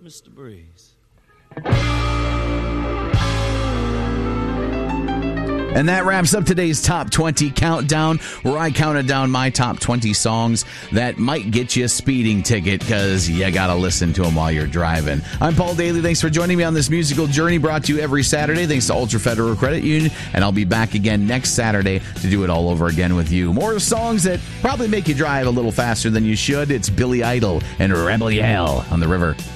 Mr. Breeze. And that wraps up today's Top 20 Countdown, where I counted down my top 20 songs that might get you a speeding ticket because you got to listen to them while you're driving. I'm Paul Daly. Thanks for joining me on this musical journey brought to you every Saturday. Thanks to Ultra Federal Credit Union. And I'll be back again next Saturday to do it all over again with you. More songs that probably make you drive a little faster than you should. It's Billy Idol and Rebel Yell on the River.